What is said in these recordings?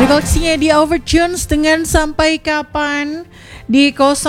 Koleksinya di Overtunes dengan Sampai Kapan di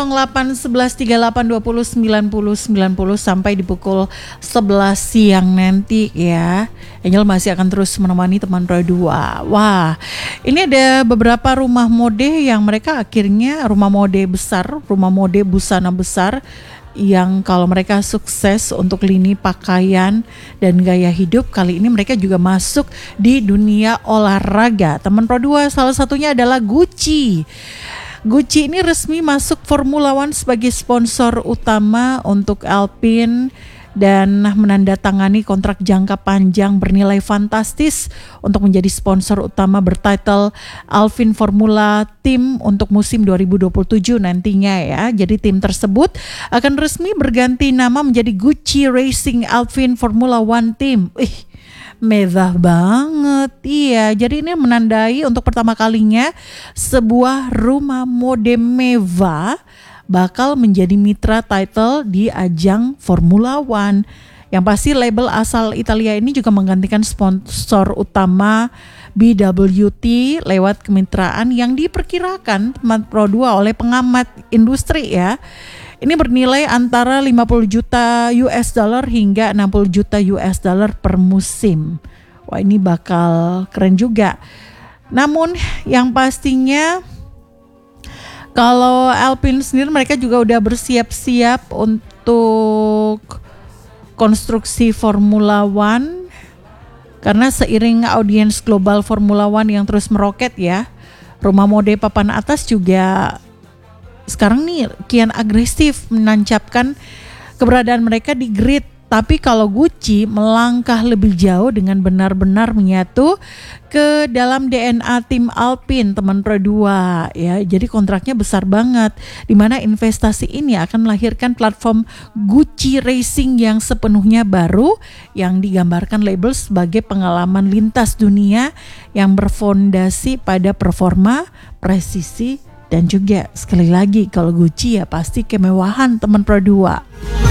081138209090 sampai di pukul 11 siang nanti ya. Angel masih akan terus menemani teman Pro 2. Wah, ini ada beberapa rumah mode yang mereka akhirnya rumah mode besar, rumah mode busana besar yang kalau mereka sukses untuk lini pakaian dan gaya hidup, kali ini mereka juga masuk di dunia olahraga. Teman Pro 2 salah satunya adalah Gucci. Gucci ini resmi masuk Formula One sebagai sponsor utama untuk Alpine dan menandatangani kontrak jangka panjang bernilai fantastis untuk menjadi sponsor utama bertitle Alpine Formula Team untuk musim 2027 nantinya ya. Jadi tim tersebut akan resmi berganti nama menjadi Gucci Racing Alpine Formula One Team. Mewah banget, iya. Jadi ini menandai untuk pertama kalinya sebuah rumah mode mewah bakal menjadi mitra title di ajang Formula One. Yang pasti label asal Italia ini juga menggantikan sponsor utama BWT lewat kemitraan yang diperkirakan teman Pro 2 oleh pengamat industri ya. Ini bernilai antara 50 juta US dollar hingga 60 juta US dollar per musim. Wah, ini bakal keren juga. Namun yang pastinya kalau Alpine sendiri mereka juga udah bersiap-siap untuk konstruksi Formula One karena seiring audiens global Formula One yang terus meroket ya, rumah mode papan atas juga sekarang nih kian agresif menancapkan keberadaan mereka di grid. Tapi kalau Gucci melangkah lebih jauh dengan benar-benar menyatu ke dalam DNA tim Alpine teman Pro 2 ya. Jadi kontraknya besar banget, di mana investasi ini akan melahirkan platform Gucci Racing yang sepenuhnya baru yang digambarkan label sebagai pengalaman lintas dunia yang berfondasi pada performa, presisi dan juga sekali lagi kalau Gucci ya pasti kemewahan teman Pro 2.